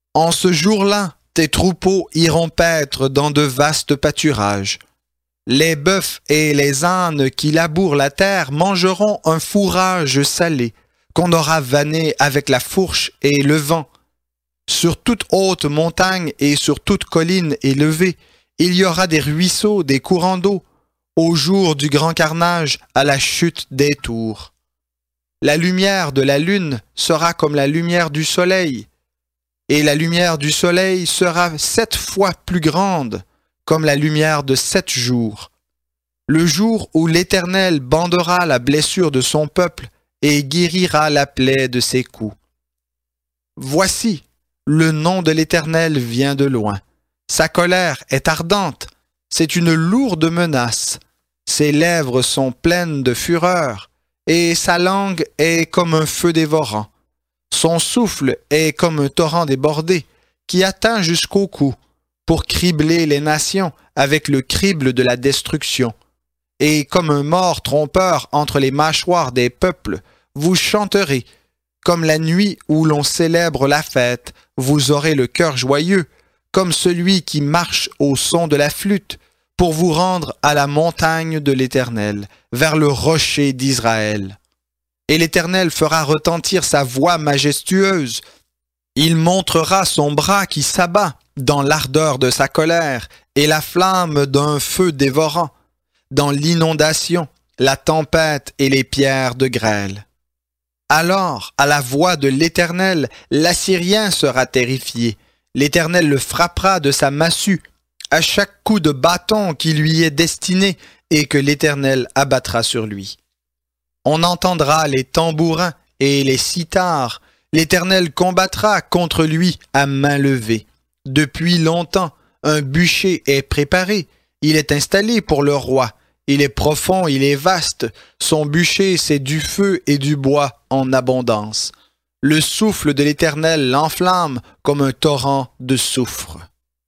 En ce jour-là, tes troupeaux iront paître dans de vastes pâturages. Les bœufs et les ânes qui labourent la terre mangeront un fourrage salé qu'on aura vanné avec la fourche et le vent. Sur toute haute montagne et sur toute colline élevée, il y aura des ruisseaux, des courants d'eau, au jour du grand carnage, à la chute des tours. La lumière de la lune sera comme la lumière du soleil, et la lumière du soleil sera 7 fois plus grande, comme la lumière de 7 jours. Le jour où l'Éternel bandera la blessure de son peuple et guérira la plaie de ses coups. Voici, le nom de l'Éternel vient de loin. Sa colère est ardente, c'est une lourde menace. Ses lèvres sont pleines de fureur, et sa langue est comme un feu dévorant. Son souffle est comme un torrent débordé, qui atteint jusqu'au cou, pour cribler les nations avec le crible de la destruction. Et comme un mort trompeur entre les mâchoires des peuples, vous chanterez. Comme la nuit où l'on célèbre la fête, vous aurez le cœur joyeux, comme celui qui marche au son de la flûte, pour vous rendre à la montagne de l'Éternel, vers le rocher d'Israël. Et l'Éternel fera retentir sa voix majestueuse. Il montrera son bras qui s'abat dans l'ardeur de sa colère et la flamme d'un feu dévorant, dans l'inondation, la tempête et les pierres de grêle. Alors, à la voix de l'Éternel, l'Assyrien sera terrifié. L'Éternel le frappera de sa massue, à chaque coup de bâton qui lui est destiné et que l'Éternel abattra sur lui. On entendra les tambourins et les cithars. L'Éternel combattra contre lui à main levée. Depuis longtemps, un bûcher est préparé. Il est installé pour le roi. Il est profond, il est vaste. Son bûcher, c'est du feu et du bois en abondance. Le souffle de l'Éternel l'enflamme comme un torrent de soufre.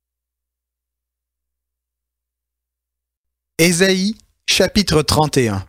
Ésaïe, chapitre 31.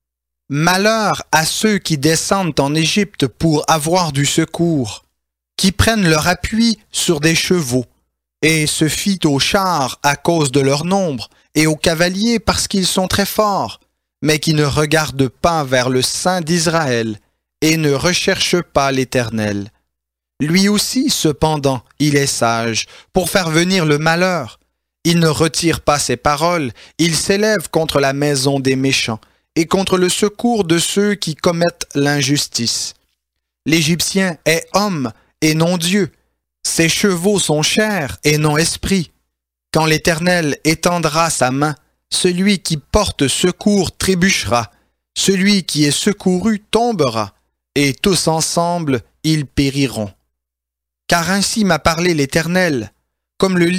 Malheur à ceux qui descendent en Égypte pour avoir du secours, qui prennent leur appui sur des chevaux, et se fient aux chars à cause de leur nombre, et aux cavaliers parce qu'ils sont très forts, mais qui ne regardent pas vers le Saint d'Israël, et ne recherchent pas l'Éternel. Lui aussi, cependant, il est sage, pour faire venir le malheur. Il ne retire pas ses paroles, il s'élève contre la maison des méchants, et contre le secours de ceux qui commettent l'injustice. L'Égyptien est homme et non Dieu. Ses chevaux sont chair et non esprit. Quand l'Éternel étendra sa main, celui qui porte secours trébuchera, celui qui est secouru tombera, et tous ensemble ils périront. Car ainsi m'a parlé l'Éternel, comme le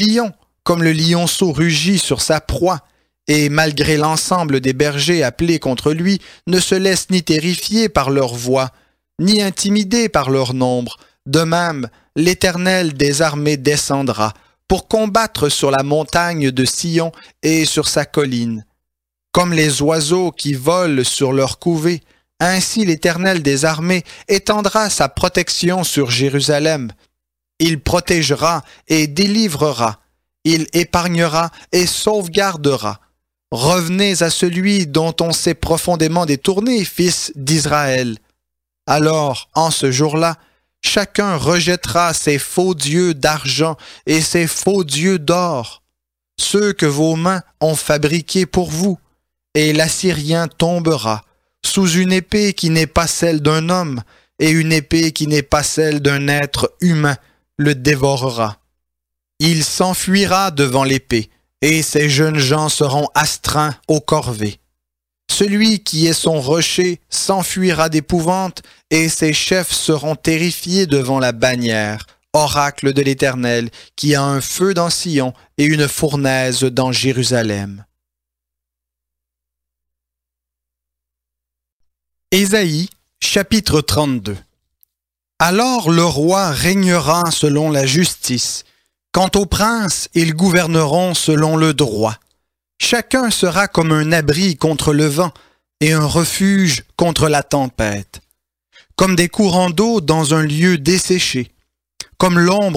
lionceau rugit sur sa proie, et malgré l'ensemble des bergers appelés contre lui, ne se laissent ni terrifier par leur voix, ni intimider par leur nombre. De même, l'Éternel des armées descendra, pour combattre sur la montagne de Sion et sur sa colline. Comme les oiseaux qui volent sur leur couvée, ainsi l'Éternel des armées étendra sa protection sur Jérusalem. Il protégera et délivrera, il épargnera et sauvegardera. Revenez à celui dont on s'est profondément détourné, fils d'Israël. Alors, en ce jour-là, chacun rejettera ses faux dieux d'argent et ses faux dieux d'or, ceux que vos mains ont fabriqués pour vous, et l'Assyrien tombera sous une épée qui n'est pas celle d'un homme, et une épée qui n'est pas celle d'un être humain le dévorera. Il s'enfuira devant l'épée, et ces jeunes gens seront astreints aux corvées. Celui qui est son rocher s'enfuira d'épouvante, et ses chefs seront terrifiés devant la bannière, oracle de l'Éternel, qui a un feu dans Sion et une fournaise dans Jérusalem. Ésaïe, chapitre 32. Alors le roi régnera selon la justice. Quant aux princes, ils gouverneront selon le droit. Chacun sera comme un abri contre le vent et un refuge contre la tempête. Comme des courants d'eau dans un lieu desséché. Comme l'ombre